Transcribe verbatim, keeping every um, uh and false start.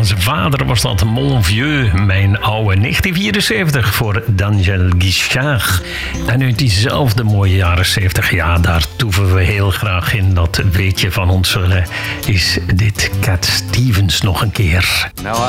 van zijn vader was dat Mon Vieux, mijn oude. negentien vierenzeventig voor Daniel Guichard. En uit diezelfde mooie jaren zeventig, ja, daar toeven we heel graag in. Dat weet je van ons, is dit Cat Stevens nog een keer. Nou,